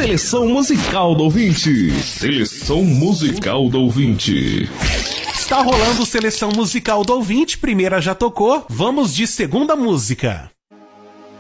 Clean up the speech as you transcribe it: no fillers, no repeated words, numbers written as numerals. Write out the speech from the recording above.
Seleção musical do ouvinte. Seleção musical do ouvinte. Está rolando Seleção musical do ouvinte. Primeira já tocou. Vamos de segunda música.